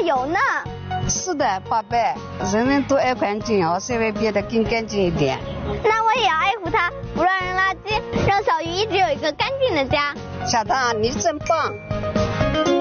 油呢。 是的，宝贝，人人都爱干净，我稍微变得更干净一点。 那我也要爱护它，不乱扔垃圾，让小鱼一直有一个干净的家。 小唐，你真棒。